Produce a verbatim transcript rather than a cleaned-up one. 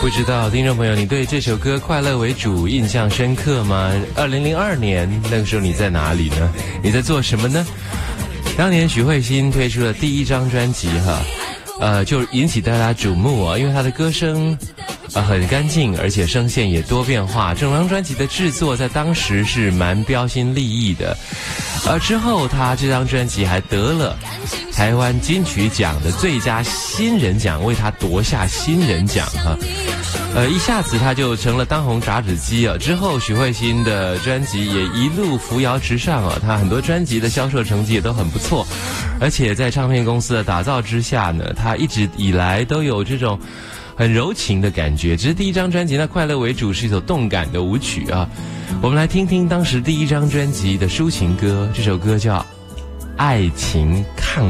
不知道听众朋友，你对这首歌《快乐为主》印象深刻吗？二零零二年那个时候你在哪里呢？你在做什么呢？当年许慧欣推出了第一张专辑哈，呃，就引起大家瞩目啊，因为她的歌声呃很干净，而且声线也多变化。整张专辑的制作在当时是蛮标新立异的，而之后她这张专辑还得了台湾金曲奖的最佳新人奖，为她夺下新人奖哈。呃，一下子她就成了当红炸子鸡啊！之后许慧欣的专辑也一路扶摇直上啊，她很多专辑的销售成绩也都很不错，而且在唱片公司的打造之下呢，她一直以来都有这种很柔情的感觉。只是第一张专辑那《快乐为主》是一首动感的舞曲啊，我们来听听当时第一张专辑的抒情歌，这首歌叫《爱情抗